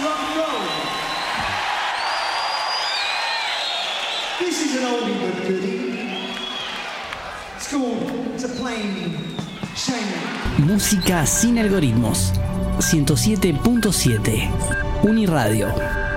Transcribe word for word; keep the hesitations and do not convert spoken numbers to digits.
rock and roll. This is an oldie but goodie. It's called It's a Plain Shame. Música sin algoritmos. ciento siete punto siete Uniradio.